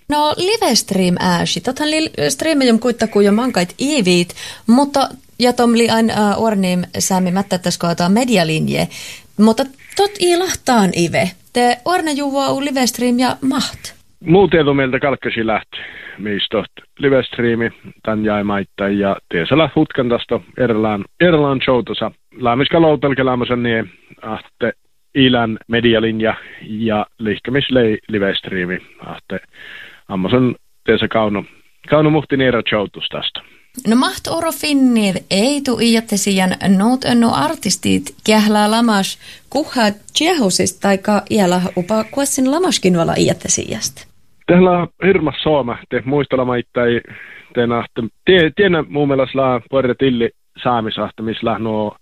No livestream ääsi. Täthän streamejum kuittaku jo mankait iivit, mutta ja tomli ain orniim säämi mättättäskoataan medialinje. Mutta tot ilahtaan ive. Te orne juvaa livestream ja maht. Muu tieto meiltä kalkkasi lähti. Mistä livestreami tän jäi maittain ja tiesälä hutkan tästä erlaan showtosa. Laamiska loutelkeläämäsen niin, ahte ilän medialinja ja liikkemisle livestreami. Ahte ammasen tiesä kauno muhtin ero showtus tästä. No maht oro finnir ei tu iättesijan nout ennu artistit kählää lamas kuhaa tjehusista taika iällä upa kuessin lamaskin vala iättesijasta. Täällä hirmas sooma, te muistelamaittai te nahte. Tiedän muun mielestä laa porretilli saamisahte, missä no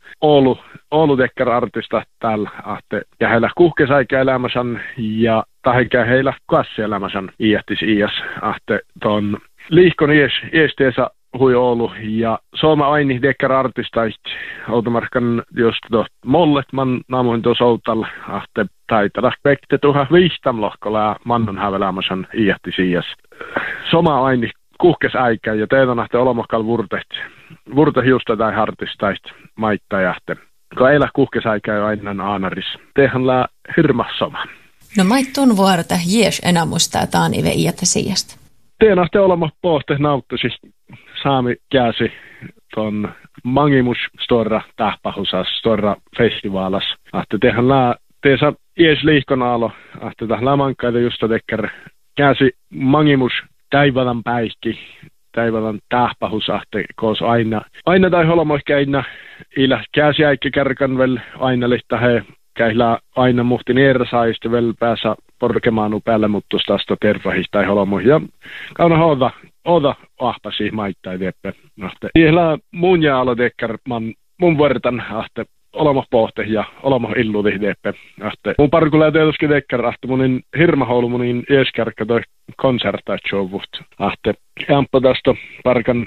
Oulu tekkär artista täällä ahte. Ja heillä kuhkesaikä elämäsän ja tahikä heillä kassi-elämäsän iättis iäs ahte ton liihkon iästeensä hui Oulu ja sooma aini tekkär artistait automarkan just mollet man naamuin tuossa outalla ahte taitella pekte tuha viihtamlohkolla mannon hävelämäsän iättis iäs. Soma aini kuhkes äikä ja teidän ahte olomokkal vurte hiusta tai hartistait maittajahte. Kun eilä kuhkes äikä jo aina aanaris. Tehän lää hirmas soma. No maittun vuorota jees enää muistaa taan ive iättesijasta. Teidän ahte olemo pohte nauttuisi saami käsi ton Mangimus storra tähpahusas storra festivaalas. Ahte tehän lää teesä ies liihkonaalo. Ahte tähän mankkaita justa tekkär käsi Mangimus Täivalan päihki, Täivalan tähpahusahte, koos aina tai holomoikkäinä, ilä käsiäikki kärkän vel aina lihtahe, käillä aina muhtin ersaiste vel päässä porkemaanu päälle muttustasta tervahista tai holomoihin. Ja kauna oda ahpasi maittai teppe. Ihla mun jaalo tekkär mun vertan ahte olema pohte ja olema illudi teppe. Mun parkulla tietysti tekkär ahte munin hirmahoulu munin ieskärkkä toi konsertaatshowut. Ahte jämpä tästä parkan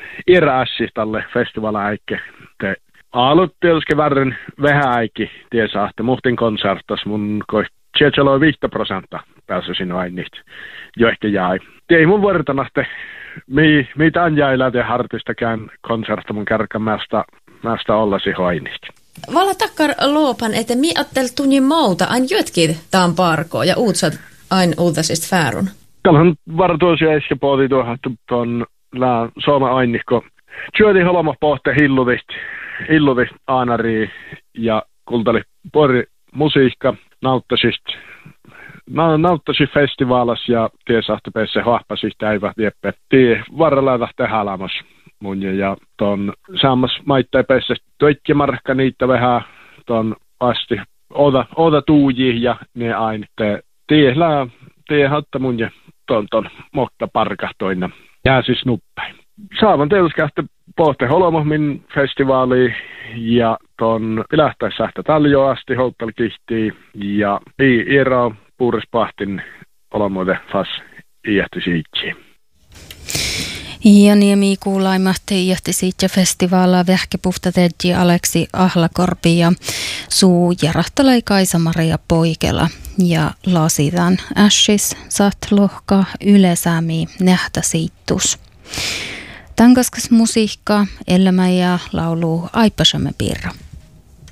irässi tälle festivalaikke. Te aalut tietysti värren vähäikki tiesä ahte muhtin konsertas mun koi 75% pääsy sinne ainit. Jo ehkä jäi. Ei mun vertan ahte mitä jäi te hartistakään konsertta mun kärkämästä ollasi hoinit. Vala takkar luopan, että mi attel tunnin mauta ain jötkin taan parkoa ja uutsat ain uutasist fäärun. Kalhan vartuosia eski pohti tuohon tuon sooma ainikko. Tjöti holoma pohte hilludist aanari ja kultali pori musiikka nauttasi festivaalas ja tiesahti pesse hohpasit äivä dieppe. Tie varrella tehälämäs mun ja ton saamas maittai pesse toikkimarkka niitä vähän ton asti oda tuuji ja ne aina tie hatta mun ja ton mokka parkahtoina jää siis nuppäin. Saavan teilskähtä pohte holomohmin festivaali ja ton pilähtäissähtä taljo asti houttalkihtii ja iero puurispahtin olomuote fas iähti siitsiin. Ja niemi kuulaimahti iähti siitsi festivaala vähkepuhta teji Aleksi Ahlakorpi ja suu järahtalai Kaisa-Maria Poikela ja lasitan ässis saat lohka ylesäämi nähtä siittus. Tankaskas musiikka, elämä ja laulu Aipasamme Pirra.